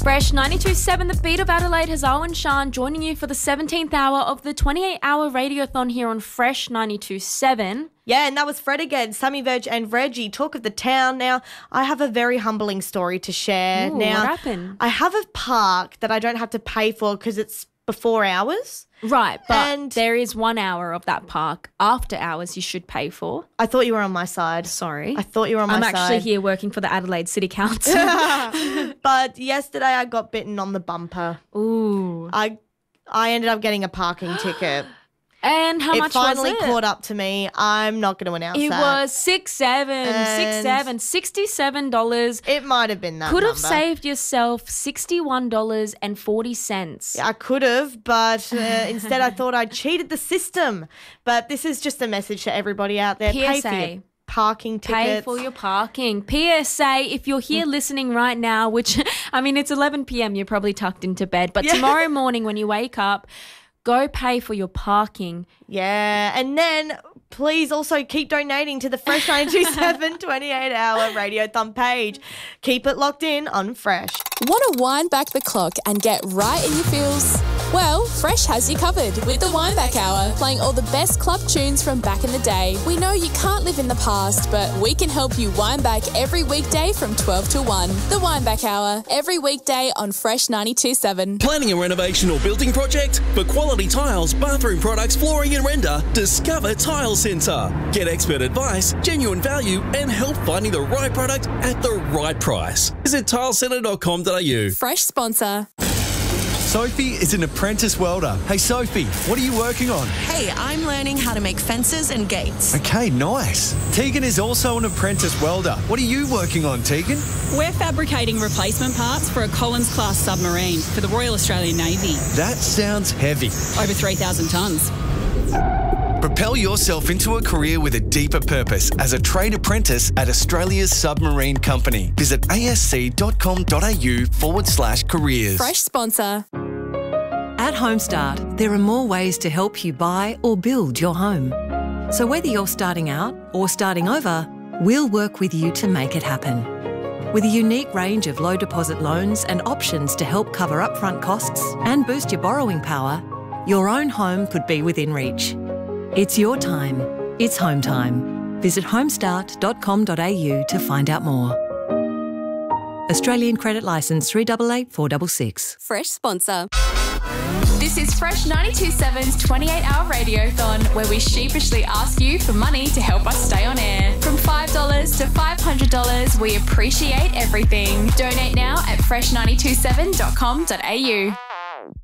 Fresh 92.7, the beat of Adelaide, Hazal and Sean joining you for the 17th hour of the 28-hour radiothon here on Fresh 92.7. Yeah, and that was Fred again, Sammy Veg and Reggie, talk of the town. Now, I have a very humbling story to share. Ooh, now, what happened? I have a park that I don't have to pay for because it's before hours. Right, but And- there is 1 hour of that park after hours you should pay for. I thought you were on my side. Sorry. I thought you were on my I'm side. actually here working for the Adelaide City Council. But yesterday I got bitten on the bumper. Ooh. I ended up getting a parking ticket. And how It much finally was it? caught up to me. I'm not going to announce It that. was $67. It might have been that Could have number. saved yourself $61.40. I could have, but instead I thought I cheated the system. But this is just a message to everybody out there. Pay for PSA. your parking tickets. Pay for your parking. PSA, if you're here listening right now, which, I mean, it's 11 p.m, you're probably tucked into bed, but Yeah. tomorrow morning when you wake up, go pay for your parking. Yeah, and then please also keep donating to the Fresh 927 28-hour Radiothon page. Keep it locked in on Fresh. Want to wind back the clock and get right in your feels? Well, Fresh has you covered with the Wind Back Hour, playing all the best club tunes from back in the day. We know you can't live in the past, but we can help you wind back every weekday from 12 to 1. The Wind Back Hour, every weekday on Fresh 92.7. Planning a renovation or building project? For quality tiles, bathroom products, flooring and render, discover Tile Centre. Get expert advice, genuine value and help finding the right product at the right price. Visit tilecentre.com.au. Fresh sponsor. Sophie is an apprentice welder. Hey, Sophie, what are you working on? Hey, I'm learning how to make fences and gates. Okay, nice. Tegan is also an apprentice welder. What are you working on, Tegan? We're fabricating replacement parts for a Collins-class submarine for the Royal Australian Navy. That sounds heavy. Over 3,000 tonnes. Propel yourself into a career with a deeper purpose as a trade apprentice at Australia's Submarine Company. Visit asc.com.au/careers. Fresh sponsor. At Homestart, there are more ways to help you buy or build your home. So whether you're starting out or starting over, we'll work with you to make it happen. With a unique range of low deposit loans and options to help cover upfront costs and boost your borrowing power, your own home could be within reach. It's your time. It's home time. Visit homestart.com.au to find out more. Australian Credit Licence 388466. Fresh sponsor. This is Fresh 92.7's 28-hour radiothon, where we sheepishly ask you for money to help us stay on air. From $5 to $500, we appreciate everything. Donate now at fresh927.com.au.